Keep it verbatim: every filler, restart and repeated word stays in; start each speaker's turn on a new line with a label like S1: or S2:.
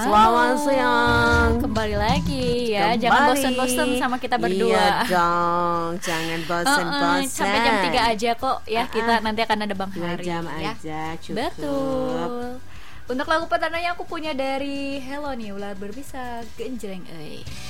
S1: Selamat siang.
S2: Kembali lagi ya.
S1: Kembali.
S2: Jangan bosan-bosan sama kita berdua.
S1: Iya dong, jangan bosan-bosan.
S2: Uh-uh, sampai jam tiga aja kok ya. Uh-uh. Kita nanti akan ada Bang
S1: Dua
S2: Hari
S1: jam
S2: ya.
S1: aja cukup.
S2: Betul. Untuk lagu pertama yang aku punya dari Hello nih, ular berbisa genjreng euy.